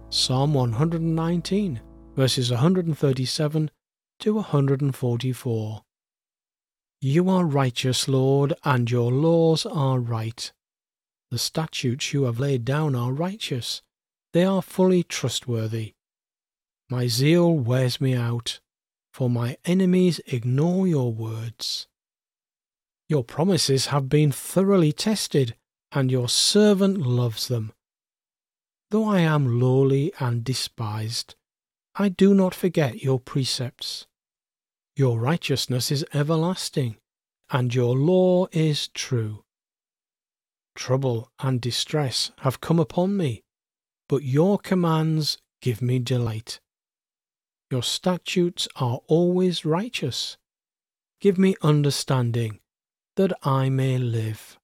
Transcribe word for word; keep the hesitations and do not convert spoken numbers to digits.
Psalm one hundred nineteen, verses one hundred thirty-seven to one hundred forty-four. You are righteous, Lord, and your laws are right. The statutes you have laid down are righteous. They are fully trustworthy. My zeal wears me out, for my enemies ignore your words. Your promises have been thoroughly tested, and your servant loves them. Though I am lowly and despised, I do not forget your precepts. Your righteousness is everlasting, and your law is true. Trouble and distress have come upon me, but your commands give me delight. Your statutes are always righteous. Give me understanding, that I may live.